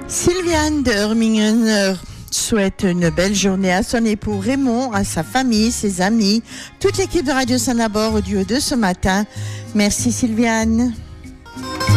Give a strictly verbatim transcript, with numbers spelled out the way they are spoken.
Sylviane de Hermingen souhaite une belle journée à son époux Raymond, à sa famille, ses amis, toute l'équipe de Radio Saint-Labor au duo de ce matin. Merci Sylviane.